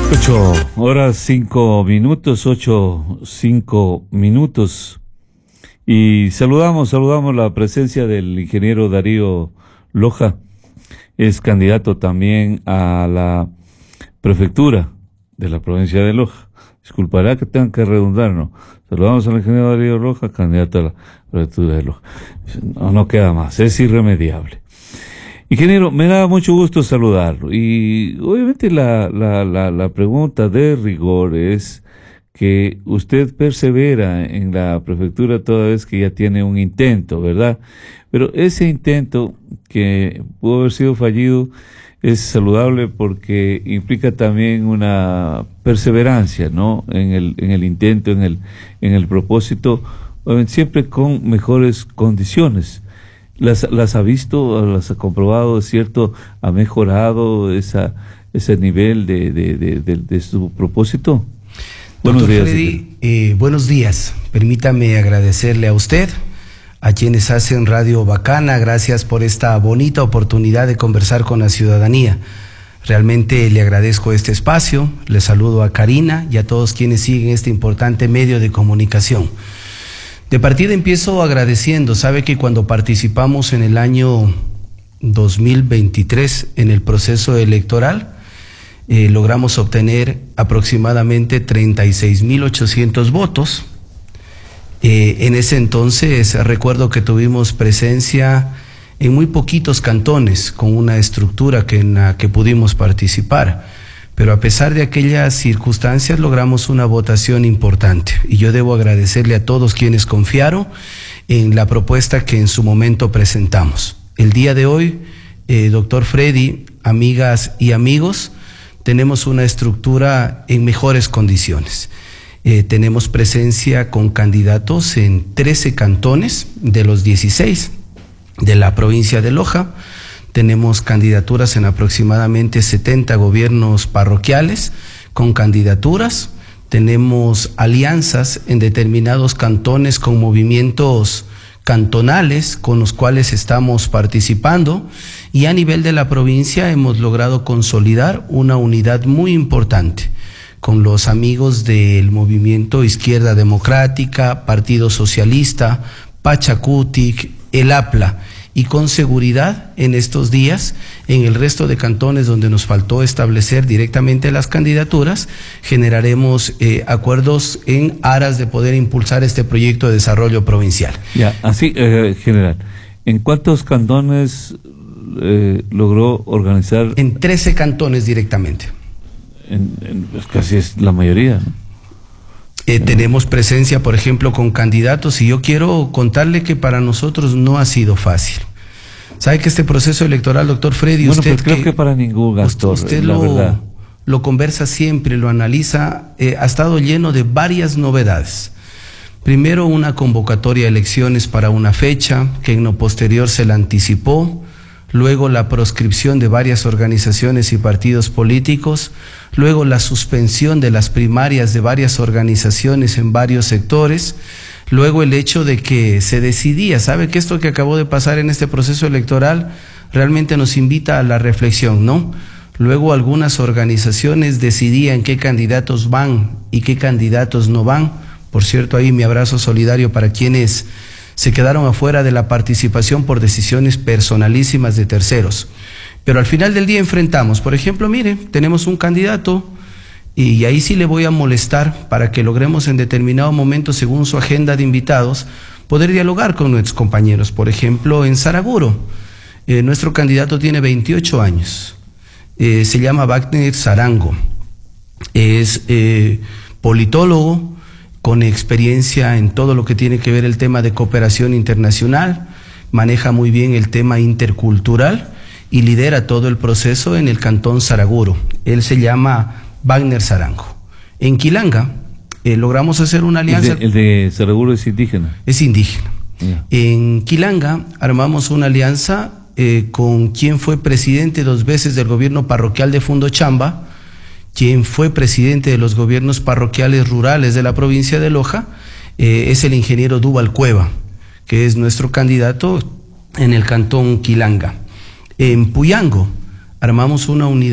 8 horas 5 minutos, 8:05. Y saludamos la presencia del ingeniero Darío Loja. Es candidato también a la prefectura de la provincia de Loja. Disculpará que tengan que redundar, ¿no? Saludamos al ingeniero Darío Loja, candidato a la prefectura de Loja. No queda más, es irremediable. Ingeniero, me da mucho gusto saludarlo y obviamente la pregunta de rigor es que usted persevera en la prefectura toda vez que ya tiene un intento, ¿verdad? Pero ese intento que pudo haber sido fallido es saludable porque implica también una perseverancia, ¿no? En el intento, en el propósito, siempre con mejores condiciones. ¿Las ha visto, las ha comprobado, es cierto? ¿Ha mejorado ese nivel de su propósito? Buenos días, Freddy, buenos días. Permítame agradecerle a usted, a quienes hacen Radio Bacana. Gracias por esta bonita oportunidad de conversar con la ciudadanía. Realmente le agradezco este espacio. Le saludo a Karina y a todos quienes siguen este importante medio de comunicación. De partida empiezo agradeciendo. Sabe que cuando participamos en el año 2023 en el proceso electoral, logramos obtener aproximadamente 36.800 votos. En ese entonces recuerdo que tuvimos presencia en muy poquitos cantones con una estructura en la que pudimos participar. Pero a pesar de aquellas circunstancias logramos una votación importante y yo debo agradecerle a todos quienes confiaron en la propuesta que en su momento presentamos. El día de hoy, doctor Freddy, amigas y amigos, tenemos una estructura en mejores condiciones. Tenemos presencia con candidatos en 13 cantones de los 16 de la provincia de Loja. Tenemos candidaturas en aproximadamente 70 gobiernos parroquiales con candidaturas. Tenemos alianzas en determinados cantones con movimientos cantonales con los cuales estamos participando. Y a nivel de la provincia hemos logrado consolidar una unidad muy importante con los amigos del movimiento Izquierda Democrática, Partido Socialista, Pachacutic, el APLA. Y con seguridad en estos días, en el resto de cantones donde nos faltó establecer directamente las candidaturas, generaremos acuerdos en aras de poder impulsar este proyecto de desarrollo provincial. Ya, así, general, ¿en cuántos cantones logró organizar? En 13 cantones directamente. Pues casi es la mayoría, ¿no? Tenemos presencia, por ejemplo, con candidatos, y yo quiero contarle que para nosotros no ha sido fácil. ¿Sabe que este proceso electoral, doctor Freddy, bueno, usted pues creo que para ningún gastor, usted verdad, lo conversa siempre, lo analiza, ha estado lleno de varias novedades. Primero, una convocatoria a elecciones para una fecha, que en lo posterior se la anticipó. Luego la proscripción de varias organizaciones y partidos políticos, luego la suspensión de las primarias de varias organizaciones en varios sectores, luego el hecho de que se decidía, ¿sabe que esto que acabó de pasar en este proceso electoral realmente nos invita a la reflexión, ¿no? Luego algunas organizaciones decidían qué candidatos van y qué candidatos no van. Por cierto, ahí mi abrazo solidario para quienes se quedaron afuera de la participación por decisiones personalísimas de terceros. Pero al final del día enfrentamos, por ejemplo, mire, tenemos un candidato y ahí sí le voy a molestar para que logremos en determinado momento, según su agenda de invitados, poder dialogar con nuestros compañeros. Por ejemplo, en Saraguro, nuestro candidato tiene 28 años, se llama Wagner Sarango, es politólogo, con experiencia en todo lo que tiene que ver el tema de cooperación internacional, maneja muy bien el tema intercultural y lidera todo el proceso en el cantón Saraguro. Él se llama Wagner Sarango. En Quilanga logramos hacer una alianza. ¿El de Saraguro es indígena? Es indígena. Yeah. En Quilanga armamos una alianza con quien fue presidente 2 veces del gobierno parroquial de Fundochamba, quien fue presidente de los gobiernos parroquiales rurales de la provincia de Loja, es el ingeniero Duval Cueva, que es nuestro candidato en el cantón Quilanga. En Puyango armamos una unidad